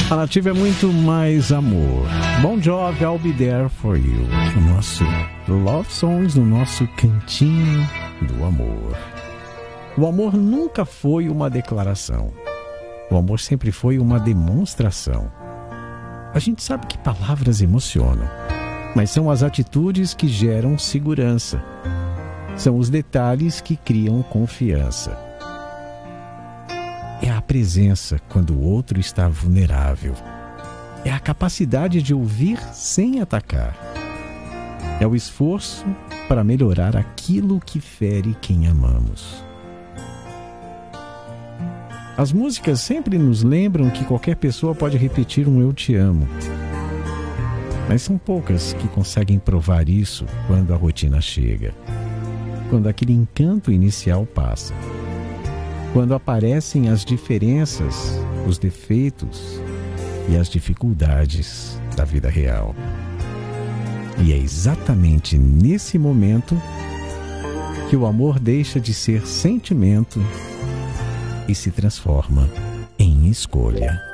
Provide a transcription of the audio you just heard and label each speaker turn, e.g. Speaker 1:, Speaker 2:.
Speaker 1: A Nativa é muito mais amor. Bon Jovi, I'll Be There For You. O nosso Love Songs, no nosso cantinho do amor. O amor nunca foi uma declaração. O amor sempre foi uma demonstração. A gente sabe que palavras emocionam, mas são as atitudes que geram segurança. São os detalhes que criam confiança. É a presença quando o outro está vulnerável. É a capacidade de ouvir sem atacar. É o esforço para melhorar aquilo que fere quem amamos. As músicas sempre nos lembram que qualquer pessoa pode repetir um "eu te amo". Mas são poucas que conseguem provar isso quando a rotina chega. Quando aquele encanto inicial passa. Quando aparecem as diferenças, os defeitos e as dificuldades da vida real. E é exatamente nesse momento que o amor deixa de ser sentimento e se transforma em escolha.